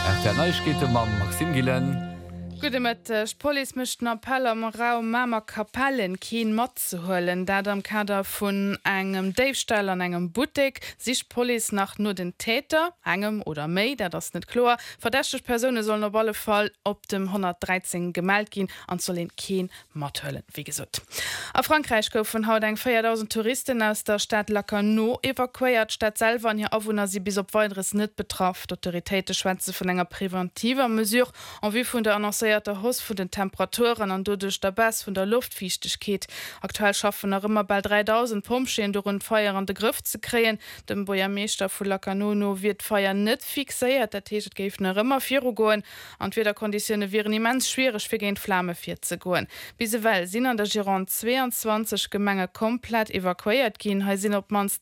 Der Neuigkeiten mit Maxim Gillen. Gute mit Poli mischten Appell am Raum Mama Kapellen Kien Mat zu holen, dat am Kader vun engem Davestyle an engem Boutik sich Poli nach nur den Täter engem oder méi, der das net klar. Verdächtig Personen sollen op alle Fall op dem 113 gemeldet gin an soll Kien Mat höllen wie gesot. A Frankreich goufen haut eng 4.000 Touristen aus der Stadt Lacanau evakuiert. Stadt selber an hier Awohner sie bis op weiteres net betraf. Autoritäten schwänze von enger präventiver Mesure an wie vun der annoncéierte Hoss vu den Temperaturen an dodurch der Bass vun der Luftfichtigkeit. Aktuell schaffen er immer bald 3.000 Pumpschen durch rund Feuer an den Griff zu kreen. Dem Bojameester vu Lacanau wird Feuer net fixiert, der Tisch geif noch immer 4 goen und wieder Konditionen wären immens schwierig für gegen Flamme 4 zu goen. Bisewell sind an der Gironde 22 Gemenge komplett evakuiert gin, he sind op mans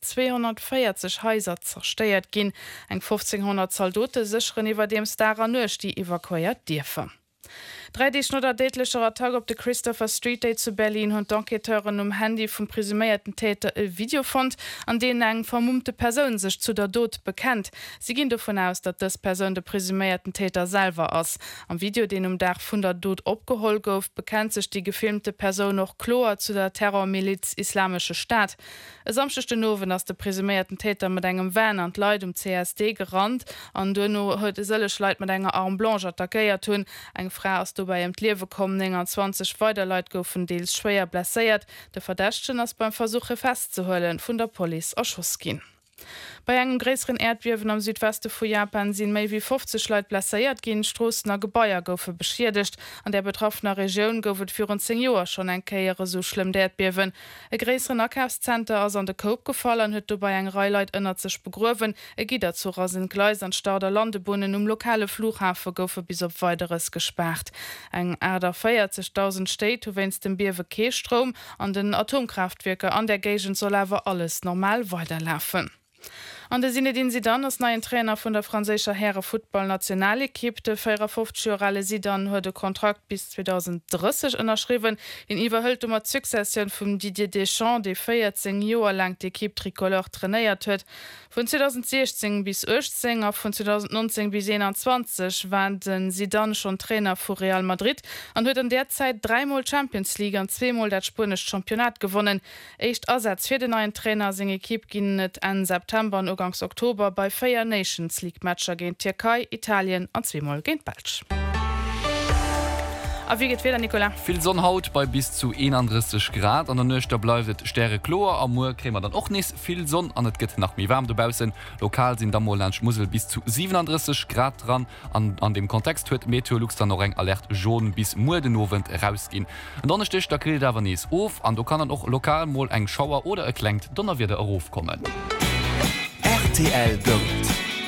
240 Häuser zersteiert gin. Eng 1500 Soldaten sicheren iwwer dem daran nuch die evakuiert dürfen. 3D-Schnodder deetlecher Tag op de Christopher Street Day zu Berlin hun Enqueteuren Handy vum presumierten Täter e Video fand, an den eng vermummte Person sich zu der Tod bekennt. Sie gehen davon aus, dass das Person de presumierten Täter selber ass. Am Video, den Dach vun der Tod opgeholt gouf, bekennt sich die gefilmte Person noch klar zu der Terrormiliz Islamische Staat. Es amchte Nowen ass de presumierten Täter mit engem Van an Leute CSD gerannt, an duno huet sëlle Leiit mit enger Arm Blanche attackéiert hun, eng Frau aus bei em Liewe kommen enger 20 Weiterleit goufen deels schwéier blessiert, de Verdächten ass beim Versuche festzuhöllen vun der Poli erschoss gin. Bei engem gräseren Erdbeben am Südweste vu Japan sind méi wie 50 Leute blessiert gin, Strossen a Gebäier goufe beschädigt. An der betroffener Region goufet für 10 Joer schon eng Käiere so schlimm d'Erdbeben. E gräseren Ackerscenter ass an de Coop gefallen, huet du bei eng Reileit ënner sech begrowen. E Gider zu rasen Gleis an Stauder Landebunnen lokale Flughafen goufe bis op weiteres gesperrt. Eng Äder 40.000 steht, du wennst dem Bierwe Keestrom an den Atomkraftwerke an der Gegend soll awer alles normal weiterlaufen. An der Sinne den Sidan als neuen Trainer von der französischer Herren Football-Nationalequipe, der 54-jährige Sidan hat den Kontrakt bis 2030 unterschrieben. In überhüllt die Succession von Didier Deschamps, der 14 Jahre lang die Equipe Tricolore trainiert hat. Von 2016 bis 2018 und von 2019 bis 2021 waren den Sidan schon Trainer für Real Madrid und hat in der Zeit 3-mal Champions League und 2-mal das spanische Championat gewonnen. Echt Ersatz für den neuen Trainer seine Equipe ging nicht an September und Anfangs Oktober bei 4 Nations League Matcher gegen Türkei, Italien und 2-mal gegen Belgien. Aber wie geht wieder, Nicola? Viel Sonnenhaut bei bis zu 31 Grad. An der Nöchte bleibt Sterre Chlor. Am Morgen kriegen wir dann auch nicht viel Sonne. Und es geht nach mir warm draußen. Lokal sind da mal ein Schmussel bis zu 37 Grad dran. An dem Kontext wird Meteorlux dann noch ein Alert Jaune bis morgen Abend rausgehen. Und dann steht der Grill da nicht auf. Und da kann dann auch lokal mal ein Schauer oder ein Klenk Donner wieder aufkommen. RTL Gold.